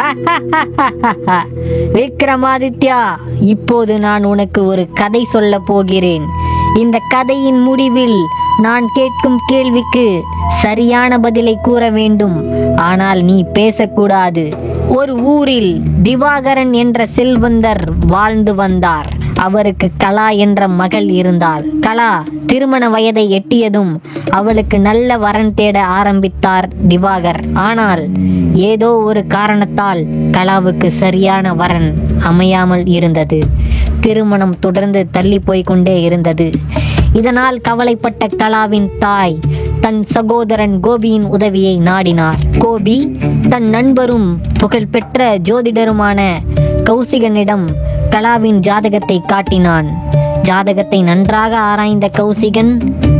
விக்ரமாதித்யா, இப்போது நான் உனக்கு ஒரு கதை சொல்ல போகிறேன். இந்த கதையின் முடிவில் நான் கேட்கும் கேள்விக்கு சரியான பதிலை கூற வேண்டும். ஆனால் நீ பேசக்கூடாது. ஒரு ஊரில் திவாகரன் என்ற செல்வந்தர் வாழ்ந்து வந்தார். அவருக்கு கலா என்ற மகள் இருந்தாள். கலா திருமண வயதை எட்டியதும் அவளுக்கு நல்ல வரன் தேட ஆரம்பித்தார் திவாகர். ஆனால் ஏதோ ஒரு காரணத்தால் கலாவுக்கு சரியான வரன் அமையாமல் இருந்தது. திருமணம் தொடர்ந்து தள்ளி போய்கொண்டே இருந்தது. இதனால் கவலைப்பட்ட கலாவின் தாய் தன் சகோதரன் கோபியின் உதவியை நாடினார். கோபி தன் நண்பரும் புகழ்பெற்ற ஜோதிடருமான கௌசிகனிடம் கலாவின் ஜாதகத்தை காட்டினான். ஜாதகத்தை நன்றாக ஆராய்ந்த கௌசிகன்,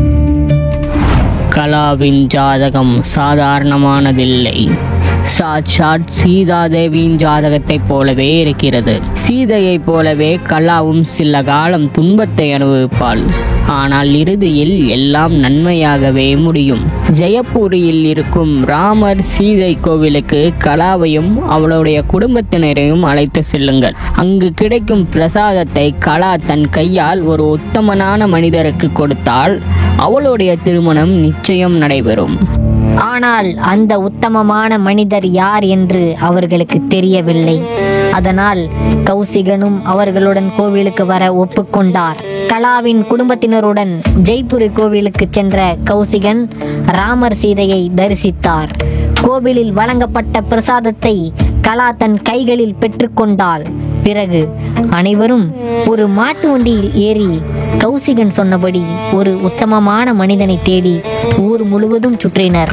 கலாவின் ஜாதகம் சாதாரணமானதில்லை. சாட்சாத் சீதாதேவியின் ஜாதகத்தைப் போலவே இருக்கிறது. சீதையைப் போலவே கலாவும் சில காலம் துன்பத்தை அனுபவிப்பாள். ஆனால் இறுதியில் எல்லாம் நன்மையாகவே முடியும். ஜெயப்பூரில் இருக்கும் ராமர் சீதை கோவிலுக்கு கலாவையும் அவளுடைய குடும்பத்தினரையும் அழைத்து செல்லுங்கள். அங்கு கிடைக்கும் பிரசாதத்தை கலா தன் கையால் ஒரு உத்தமனான மனிதருக்கு கொடுத்தால் அவளுடைய திருமணம் நிச்சயம் நடைபெறும். ஆனால் அந்த உத்தமமான மனிதர் யார் என்று அவர்களுக்கு தெரியவில்லை. அதனால் கௌசிகனும் அவர்களுடன் கோவிலுக்கு வர ஒப்புக்கொண்டார். கலாவின் குடும்பத்தினருடன் ஜெய்ப்பூர் கோவிலுக்கு சென்ற கௌசிகன் ராமர் சீதையை தரிசித்தார். கோவிலில் வழங்கப்பட்ட பிரசாதத்தை கலா தன் கைகளில் பெற்றுக்கொண்டாள். பிறகு அனைவரும் ஒரு மாட்டு வண்டியில் ஏறி கௌசிகன் சொன்னபடி ஒரு உத்தமமான மனிதனை தேடி ஊர் முழுவதும் சுற்றினர்.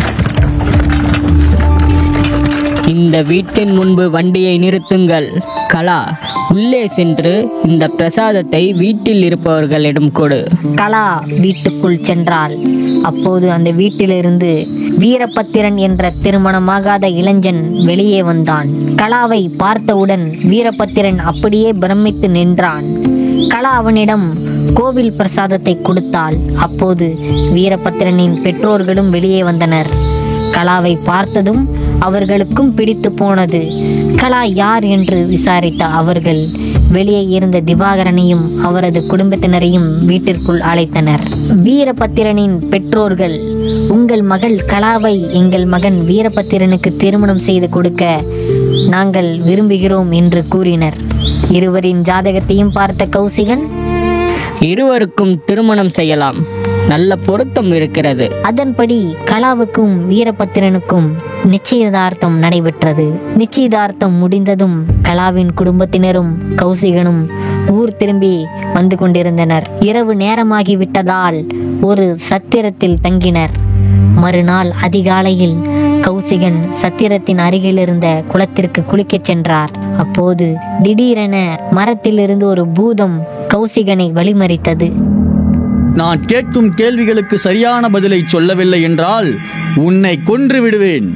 இந்த வீட்டின் முன்பு வண்டியை நிறுத்துங்கள். கலா, உள்ளே சென்று இந்த பிரசாதத்தை வீட்டில் இருப்பவர்களிடம் கொடு. கலா வீட்டுக்குள் சென்றாள். அப்போது அந்த வீட்டிலிருந்து வீரபத்திரன் என்ற திருமணமாகாத இளைஞன் வெளியே வந்தான். கலாவை பார்த்தவுடன் வீரபத்திரன் அப்படியே பிரமித்து நின்றான். கலா அவனிடம் கோவில் பிரசாதத்தை கொடுத்தாள். அப்போது வீரபத்திரனின் பெற்றோர்களும் வெளியே வந்தனர். கலாவை பார்த்ததும் அவர்களுக்கும் பிடித்து போனது. கலா யார் என்று விசாரித்த அவர்கள் வெளியே இருந்த திவாகரனையும் அவரது குடும்பத்தினரையும் வீட்டிற்குள் அழைத்தனர். வீரபத்திரனின் பெற்றோர்கள், உங்கள் மகள் கலாவை எங்கள் மகன் வீரபத்திரனுக்கு திருமணம் செய்து கொடுக்க நாங்கள் விரும்புகிறோம் என்று கூறினர். இருவரின் ஜாதகத்தையும் பார்த்த கௌசிகன், இருவருக்கும் திருமணம் செய்யலாம், நல்ல பொருத்தம் இருக்கிறது. அதன்படி கலாவுக்கும் வீரபத்திரனுக்கும் நிச்சயதார்த்தம் நடைபெற்றது. நிச்சயதார்த்தம் முடிந்ததும் கலாவின் குடும்பத்தினரும் கௌசிகனும் ஊர் திரும்பி வந்து கொண்டிருந்தனர். இரவு நேரமாகிவிட்டதால் ஒரு சத்திரத்தில் தங்கினர். மறுநாள் அதிகாலையில் கௌசிகன் சத்திரத்தின் அருகில் இருந்த குளத்திற்கு குளிக்கச் சென்றார். அப்போது திடீரென மரத்திலிருந்து ஒரு பூதம் கௌசிகனை வழிமறித்தது. நான் கேட்கும் கேள்விகளுக்கு சரியான பதிலை சொல்லவில்லை என்றால் உன்னை கொன்று விடுவேன்.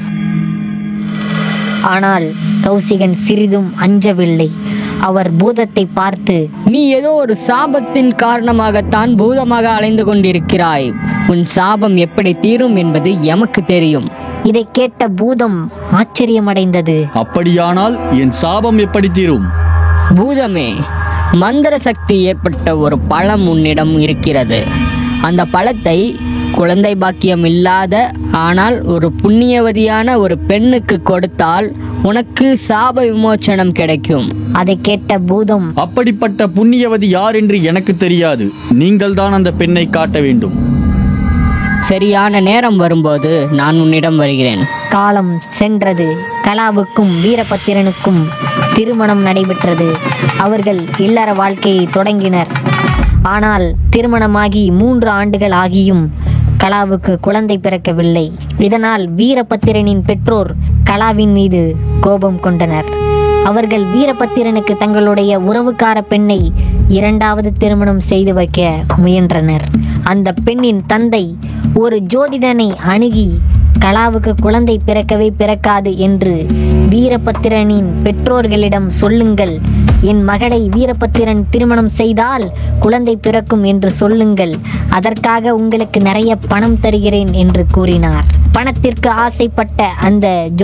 ஆனால் கௌசிகன் சிறிதும் அஞ்சவில்லை. அவர் பூதத்தை பார்த்து, நீ ஏதோ ஒரு சாபத்தின் காரணமாகத்தான் பூதமாக அலைந்து கொண்டிருக்கிறாய். உன் சாபம் எப்படி தீரும் என்பது எமக்கு தெரியும். இதை கேட்ட பூதம் ஆச்சரியமடைந்தது. அப்படியானால் என் சாபம் எப்படி தீரும்? பூதமே, மந்திர சக்தி ஏற்பட்ட ஒரு பழம் உன்னிடம் இருக்கிறது. அந்த பழத்தை குழந்தை பாக்கியம் இல்லாத ஆனால் ஒரு புண்ணியவதியான ஒரு பெண்ணுக்கு கொடுத்தால் உனக்கு சாப விமோச்சனம் கிடைக்கும். அதை கேட்ட பூதம், அப்படிப்பட்ட புண்ணியவதி யார் என்று எனக்கு தெரியாது. நீங்கள் தான் அந்த பெண்ணை காட்ட வேண்டும். சரியான நேரம் வரும்போது நான் உன்னிடம் வருகிறேன். காலம் சென்றது. கலாவுக்கும் வீரபத்திரனுக்கும் திருமணம் நடைபெற்றது. அவர்கள் இல்லற வாழ்க்கையை தொடங்கினர். ஆனால் திருமணமாகி 3 ஆண்டுகள் ஆகியும் கலாவுக்கு குழந்தை பிறக்கவில்லை. இதனால் வீரபத்திரனின் பெற்றோர் கலாவின் மீது கோபம் கொண்டனர். அவர்கள் வீரபத்திரனுக்கு தங்களுடைய உறவுக்கார பெண்ணை 2வது திருமணம் செய்து வைக்க முயன்றனர். அந்த பெண்ணின் தந்தை ஒரு ஜோதிடனை அணுகி கலாவுக்கு குழந்தை பிறக்கவே பிறக்காது என்று வீரபத்திரனின் பெற்றோர்களிடம் சொல்லுங்கள், என் மகளை வீரபத்திரன் திருமணம் செய்தால் குழந்தை பிறக்கும் என்று சொல்லுங்கள், அதற்காக உங்களுக்கு நிறைய பணம் தருகிறேன் என்று கூறினார். பணத்திற்கு ஆசைப்பட்ட அந்த